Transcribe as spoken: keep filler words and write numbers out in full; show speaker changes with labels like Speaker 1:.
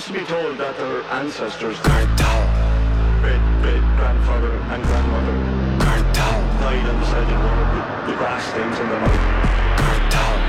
Speaker 1: to be told that their ancestors, their great great grandfather and grandmother, died on the side of the road with the grass stains in their mouth.